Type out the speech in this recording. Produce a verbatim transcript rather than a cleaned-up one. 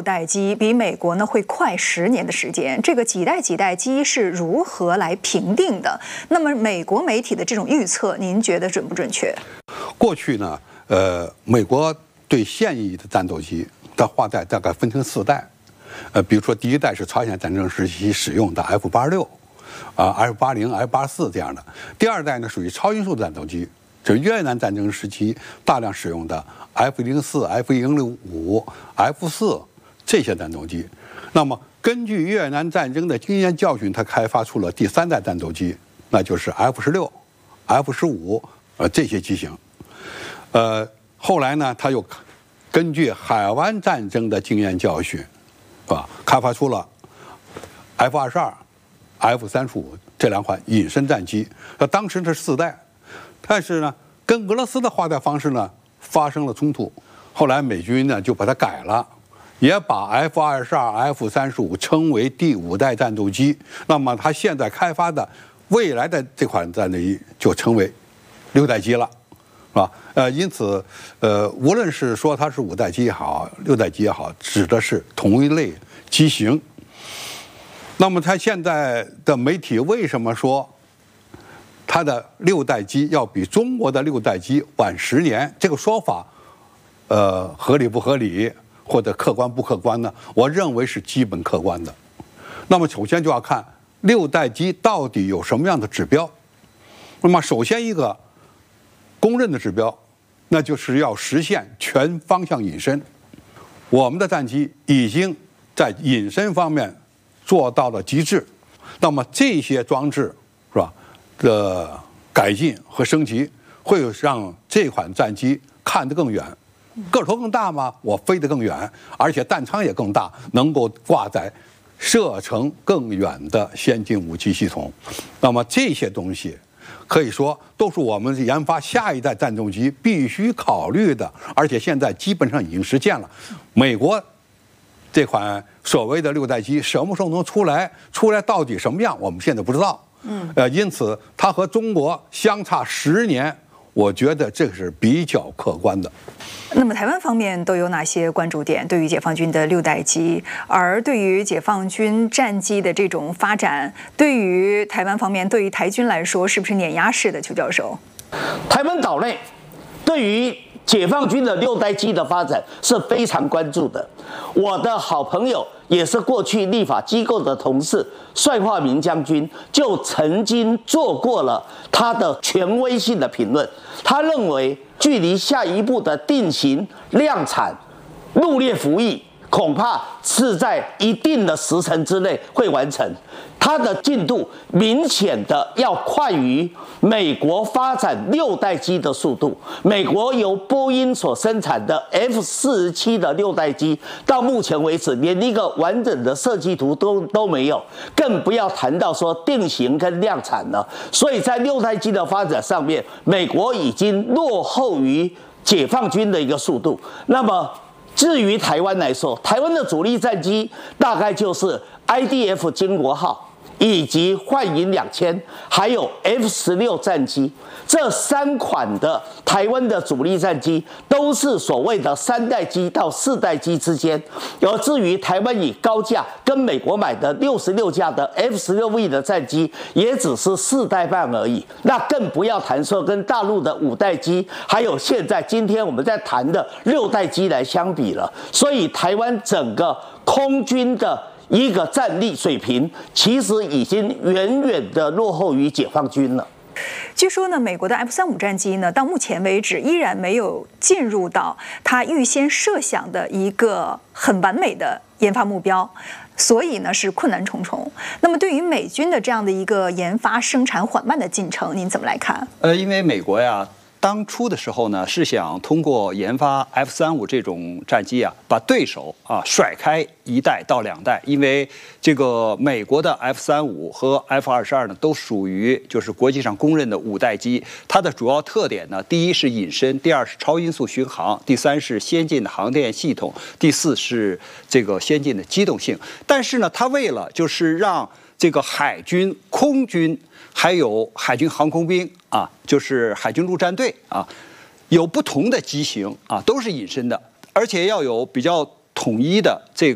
代机，比美国呢会快十年的时间。这个几代几代机是如何来评定的？那么美国媒体的这种预测，您觉得准不准确？ 过去呢，呃，美国对现役的战斗机的划代大概分成四代，呃，比如说第一代是朝鲜战争时期使用的 F 八十六，啊 F 八零、F 八十四这样的。第二代呢属于超音速战斗机，就是越南战争时期大量使用的 F 一零四、F 一零五、F 四这些战斗机。那么根据越南战争的经验教训，它开发出了第三代战斗机，那就是 F 十六、F 十五呃这些机型。呃，后来呢，他又根据海湾战争的经验教训，啊，开发出了 F 二十二、F 三十五这两款隐身战机。那当时是四代，但是呢，跟俄罗斯的划代方式呢发生了冲突。后来美军呢就把它改了，也把 F 二十二、F 三十五称为第五代战斗机。那么它现在开发的未来的这款战斗机就称为六代机了。是吧？呃，因此，呃，无论是说它是五代机也好，六代机也好，指的是同一类机型。那么，它现在的媒体为什么说它的六代机要比中国的六代机晚十年？这个说法，呃，合理不合理，或者客观不客观呢？我认为是基本客观的。那么，首先就要看六代机到底有什么样的指标。那么，首先一个公认的指标，那就是要实现全方向隐身。我们的战机已经在隐身方面做到了极致。那么这些装置是吧的改进和升级，会让这款战机看得更远。个头更大吗？我飞得更远，而且弹仓也更大，能够挂载射程更远的先进武器系统。那么这些东西可以说都是我们研发下一代战斗机必须考虑的，而且现在基本上已经实现了。美国这款所谓的六代机什么时候能出来？出来到底什么样？我们现在不知道。嗯，呃，因此它和中国相差十年，我觉得这是比较客观的。 那么台湾方面都有哪些关注点？对于解放军的六代机，而对于解放军战机的这种发展，对于台湾方面，对于台军来说，是不是碾压式的？邱教授， 台湾岛内对于解放军的六代机的发展是非常关注的。我的好朋友也是过去立法机构的同事帅化民将军，就曾经做过了他的权威性的评论。他认为距离下一步的定型、量产、入列服役，恐怕是在一定的时辰之内会完成。它的进度明显的要快于美国发展六代机的速度。美国由波音所生产的 F 四十七的六代机，到目前为止连一个完整的设计图都都没有，更不要谈到说定型跟量产了。所以在六代机的发展上面，美国已经落后于解放军的一个速度。那么至于台湾来说，台湾的主力战机大概就是 I D F 经国号，以及幻影两千，还有 F 十六战机，这三款的台湾的主力战机都是所谓的三代机到四代机之间。而至于台湾以高价跟美国买的六十六架的 F 十六 V 的战机，也只是四代半而已。那更不要谈说跟大陆的五代机，还有现在今天我们在谈的六代机来相比了。所以台湾整个空军的一个战力水平，其实已经远远的落后于解放军了。 据说呢，美国的 F 三十五战机呢，到目前为止依然没有进入到它预先设想的一个很完美的研发目标，所以呢是困难重重。那么对于美军的这样的一个研发生产缓慢的进程，您怎么来看？ 呃，因为美国呀，当初的时候呢，是想通过研发 F 三十五这种战机啊，把对手啊甩开一代到两代。因为这个美国的 F 三十五和 F 二十二呢，都属于就是国际上公认的五代机。它的主要特点呢，第一是隐身，第二是超音速巡航，第三是先进的航电系统，第四是这个先进的机动性。但是呢，它为了就是让这个海军、空军还有海军航空兵啊，就是海军陆战队啊，有不同的机型啊，都是隐身的，而且要有比较统一的这